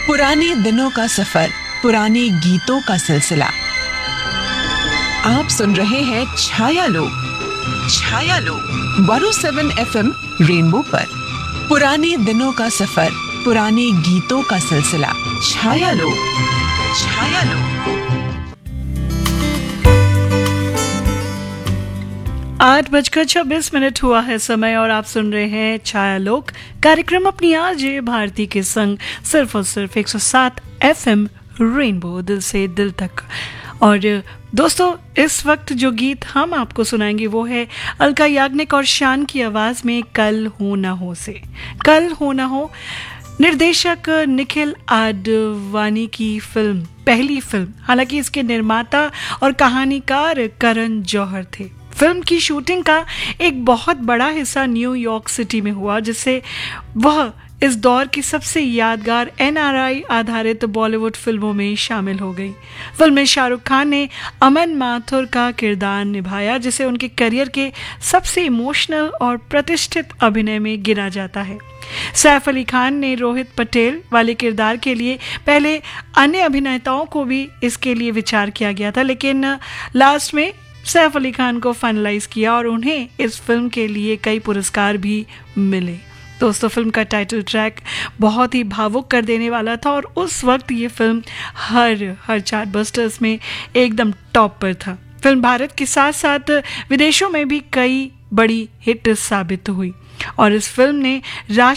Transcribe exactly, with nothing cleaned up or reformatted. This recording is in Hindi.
पुराने दिनों का सफर, पुराने गीतों का सिलसिला। आप सुन रहे हैं छाया लोग, छाया लोग one O seven F M rainbow पर। पुराने दिनों का सफर, पुराने गीतों का सिलसिला। छाया लोग, छाया लोग। आठ बजकर छब्बीस मिनट हुआ है समय और आप सुन रहे हैं छाया लोक कार्यक्रम अपनी आरजे भारती के संग सिर्फ और सिर्फ एक सौ सात एफ एम रेनबो, दिल से दिल तक। और दोस्तों, इस वक्त जो गीत हम आपको सुनाएंगे वो है अलका याग्निक और शान की आवाज में कल हो ना हो से। कल हो ना हो निर्देशक निखिल आडवाणी की फिल्म, पहली फिल्म। हालांकि इसके निर्माता और कहानीकार करण जौहर थे। फिल्म की शूटिंग का एक बहुत बड़ा हिस्सा न्यूयॉर्क सिटी में हुआ, जिससे वह इस दौर की सबसे यादगार एन आर आई आधारित बॉलीवुड फिल्मों में शामिल हो गई। फिल्म में शाहरुख खान ने अमन माथुर का किरदार निभाया, जिसे उनके करियर के सबसे इमोशनल और प्रतिष्ठित अभिनय में गिना जाता है। सैफ अली खान ने रोहित पटेल वाले किरदार के लिए पहले अन्य अभिनेताओं को भी इसके लिए विचार किया गया था, लेकिन लास्ट में सैफ अली खान को फाइनलाइज किया और उन्हें इस फिल्म के लिए कई पुरस्कार भी मिले। दोस्तों, फिल्म का टाइटल ट्रैक बहुत ही भावुक कर देने वाला था और उस वक्त ये फिल्म हर हर चार्ट बस्टर्स में एकदम टॉप पर था। फिल्म भारत के साथ साथ विदेशों में भी कई बड़ी हिट साबित हुई और इस फिल्म ने राष्ट्र